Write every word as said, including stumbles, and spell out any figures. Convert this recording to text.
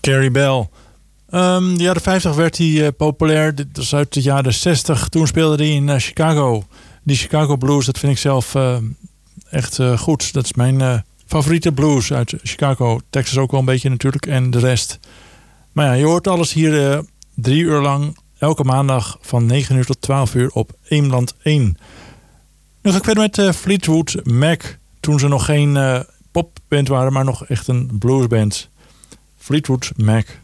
Carrie Bell. Um, de jaren vijftig werd hij uh, populair. Dit was uit de jaren zestig. Toen speelde hij in uh, Chicago. Die Chicago blues, dat vind ik zelf uh, echt uh, goed. Dat is mijn uh, favoriete blues uit Chicago. Texas ook wel een beetje natuurlijk. En de rest. Maar ja, je hoort alles hier uh, drie uur lang. Elke maandag van negen uur tot twaalf uur op Eemland één. Nu ga ik verder met uh, Fleetwood Mac. Toen ze nog geen uh, popband waren, maar nog echt een bluesband. Fleetwood Mac.